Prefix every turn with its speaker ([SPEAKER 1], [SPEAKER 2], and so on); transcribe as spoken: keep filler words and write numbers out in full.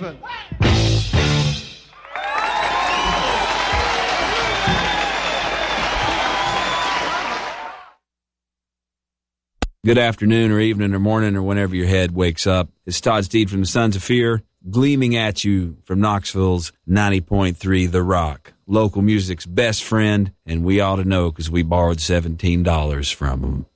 [SPEAKER 1] Griffin.
[SPEAKER 2] Good afternoon or evening or morning or whenever your head wakes up. It's Todd Steed from the Sons of Fear, gleaming at you from Knoxville's ninety point three The Rock. Local music's best friend, and we ought to know because we borrowed seventeen dollars from them.